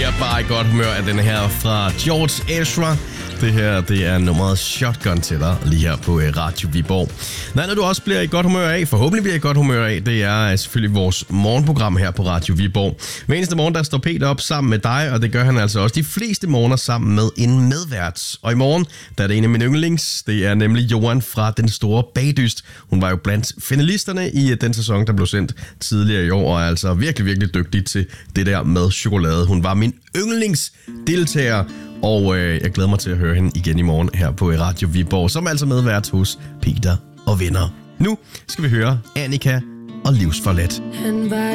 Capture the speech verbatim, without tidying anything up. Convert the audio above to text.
bliver bare i godt humør af den her fra George Ezra. Det her, det er nummeret Shotgun til dig lige her på Radio Viborg. Nej, når du også bliver i godt humør af, forhåbentlig bliver i godt humør af, det er selvfølgelig vores morgenprogram her på Radio Viborg. Hver eneste morgen, der står Peter op sammen med dig, og det gør han altså også de fleste morgener sammen med en medvært. Og i morgen, der er det en af mine yndlings, det er nemlig Johan fra Den Store Bagdyst. Hun var jo blandt finalisterne i den sæson, der blev sendt tidligere i år, og er altså virkelig, virkelig dygtig til det der med chokolade. Hun var min yndlingsdeltager, og øh, jeg glæder mig til at høre hende igen i morgen her på Radio Viborg, som er altså medvært hos Peter og venner. Nu skal vi høre Annika og Livsforladt.